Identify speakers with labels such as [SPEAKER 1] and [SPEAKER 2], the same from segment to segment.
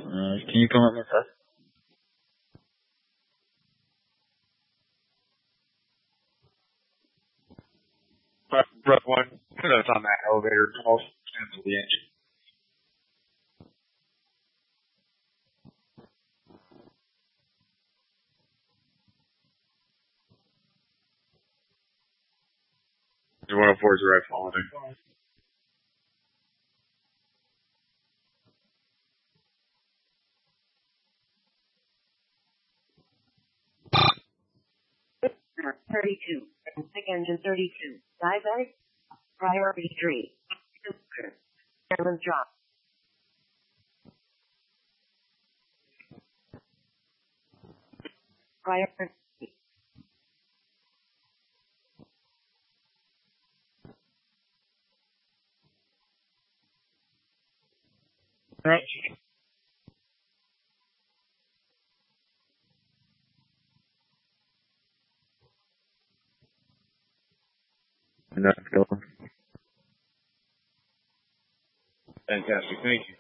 [SPEAKER 1] Can you come up with us?
[SPEAKER 2] Press 1. That's on that elevator. Call cancel the engine. The 104 is right following.
[SPEAKER 3] Number 32. Sick engine 32. Diabetic. Priority 3. Airman drop. Priority.
[SPEAKER 2] Right.
[SPEAKER 1] And that's going.
[SPEAKER 2] Fantastic. Thank you.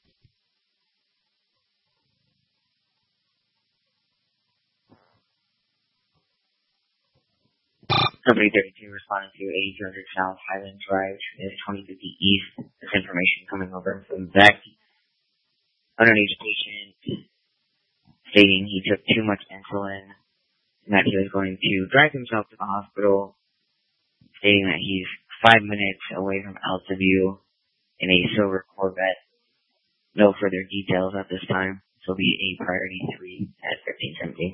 [SPEAKER 1] Company 32 responding to 8200 South Highland Drive is 2050 East. This information coming over from Beck. Underage patient stating he took too much insulin and that he was going to drive himself to the hospital, stating that he's 5 minutes away from Altaview in a silver Corvette. No further details at this time. This will be a priority 3 at 1517.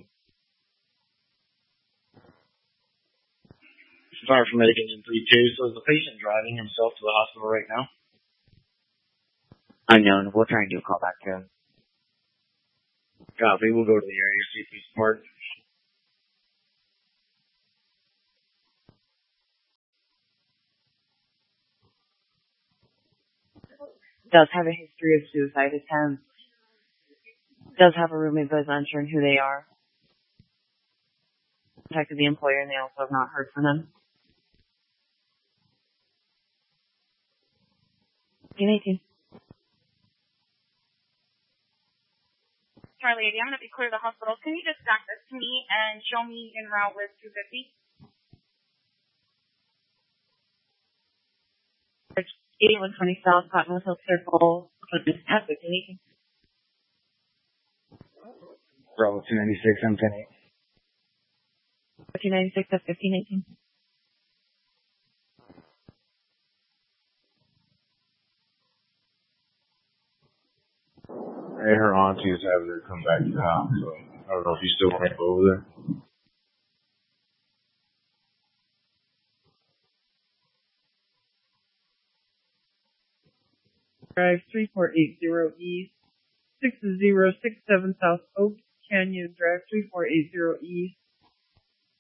[SPEAKER 4] Fire from Medican in 3-2. So is the patient driving himself to the hospital right now?
[SPEAKER 1] Unknown. We'll try and do a call back to him.
[SPEAKER 4] Copy. We'll go to the area, see if he's smart.
[SPEAKER 5] Does have a history of suicide attempts. Does have a roommate but is unsure who they are. Contacted the employer and they also have not heard from them. 18.
[SPEAKER 6] Charlie, I'm going to be clear to the hospital. Can you just back this to me and show me en route with 250?
[SPEAKER 5] 8120 South Cottonwood Hill Circle. At 1518.
[SPEAKER 4] Bravo 296, I'm 10-8.
[SPEAKER 5] 1596 at 1518.
[SPEAKER 2] Hey, her auntie is having her come back to the house, so I don't know if you still want to go over there.
[SPEAKER 7] Drive 3480 East, 6067 South Oak Canyon Drive 3480 East,